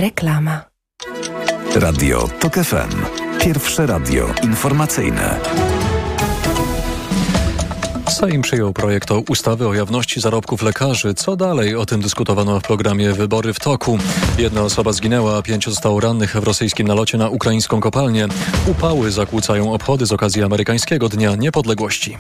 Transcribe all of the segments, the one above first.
Reklama. Radio TOK FM. Pierwsze radio informacyjne. Sejm przyjął projekt ustawy o jawności zarobków lekarzy. Co dalej? O tym dyskutowano w programie Wybory w toku. Jedna osoba zginęła, a 5 zostało rannych w rosyjskim nalocie na ukraińską kopalnię. Upały zakłócają obchody z okazji amerykańskiego Dnia Niepodległości.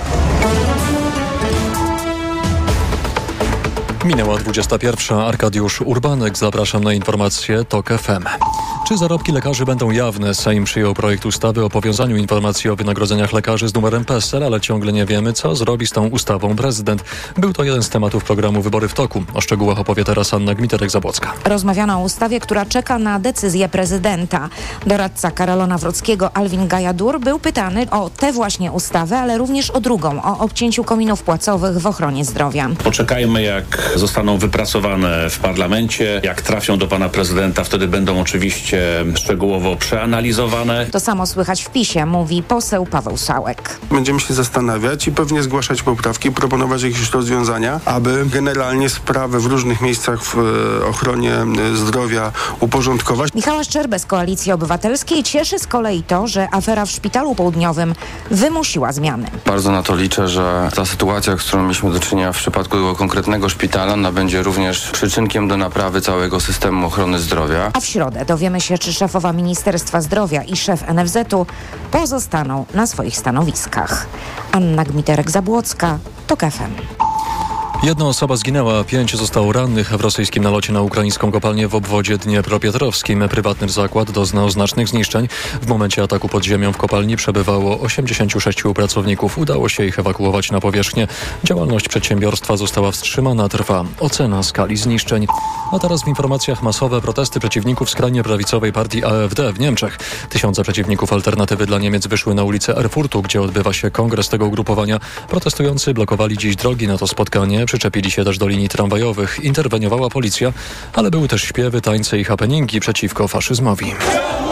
Minęła 21. Arkadiusz Urbanek. Zapraszam na informacje TOK FM. Czy zarobki lekarzy będą jawne? Sejm przyjął projekt ustawy o powiązaniu informacji o wynagrodzeniach lekarzy z numerem PESEL, ale ciągle nie wiemy, co zrobi z tą ustawą prezydent. Był to jeden z tematów programu Wybory w toku. O szczegółach opowie teraz Anna Gmiterek-Zabłocka. Rozmawiano o ustawie, która czeka na decyzję prezydenta. Doradca Karola Nawrockiego Alvin Gajadur był pytany o tę właśnie ustawę, ale również o drugą, o obcięciu kominów płacowych w ochronie zdrowia. Poczekajmy, jak zostaną wypracowane w parlamencie, jak trafią do pana prezydenta, wtedy będą oczywiście szczegółowo przeanalizowane. To samo słychać w PiS-ie, mówi poseł Paweł Sałek. Będziemy się zastanawiać i pewnie zgłaszać poprawki, proponować jakieś rozwiązania, aby generalnie sprawy w różnych miejscach w ochronie zdrowia uporządkować. Michała Szczerbę z Koalicji Obywatelskiej cieszy z kolei to, że afera w Szpitalu Południowym wymusiła zmiany. Bardzo na to liczę, że ta sytuacja, z którą mieliśmy do czynienia w przypadku tego konkretnego szpitala, ona będzie również przyczynkiem do naprawy całego systemu ochrony zdrowia. A w środę dowiemy się, czy szefowa Ministerstwa Zdrowia i szef NFZ-u pozostaną na swoich stanowiskach. Anna Gmiterek-Zabłocka, TOK FM. Jedna osoba zginęła, a 5 zostało rannych w rosyjskim nalocie na ukraińską kopalnię w obwodzie dniepropietrowskim. Prywatny zakład doznał znacznych zniszczeń. W momencie ataku pod ziemią w kopalni przebywało 86 pracowników. Udało się ich ewakuować na powierzchnię. Działalność przedsiębiorstwa została wstrzymana, trwa ocena skali zniszczeń. A teraz w informacjach masowe protesty przeciwników skrajnie prawicowej partii AfD w Niemczech. Tysiące przeciwników Alternatywy dla Niemiec wyszły na ulicę Erfurtu, gdzie odbywa się kongres tego ugrupowania. Protestujący blokowali dziś drogi na to spotkanie. Przyczepili się też do linii tramwajowych. Interweniowała policja, ale były też śpiewy, tańce i happeningi przeciwko faszyzmowi.